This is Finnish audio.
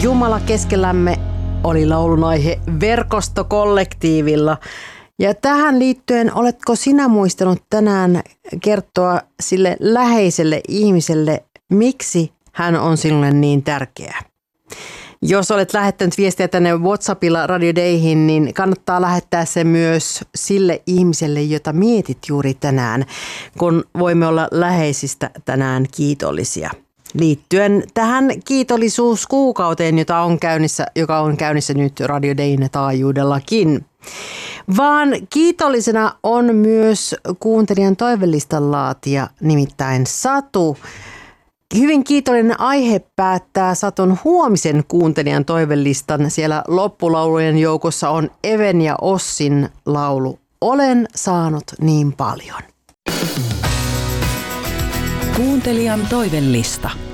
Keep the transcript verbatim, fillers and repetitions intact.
Jumala keskellämme oli laulun aihe verkostokollektiivilla. Ja tähän liittyen, oletko sinä muistanut tänään kertoa sille läheiselle ihmiselle, miksi hän on sinulle niin tärkeä? Jos olet lähettänyt viestiä tänne WhatsAppilla Radio Dayhin, niin kannattaa lähettää se myös sille ihmiselle, jota mietit juuri tänään, kun voimme olla läheisistä tänään kiitollisia. Liittyen tähän kiitollisuuskuukauteen, jota on käynnissä, joka on käynnissä nyt Radio Dayn taajuudellakin. Vaan kiitollisena on myös kuuntelijan toivelistan laatija, nimittäin Satu. Hyvin kiitollinen aihe päättää Satun huomisen kuuntelijan toivelistan. Siellä loppulaulujen joukossa on Even ja Ossin laulu Olen saanut niin paljon. Kuuntelijan toivelista.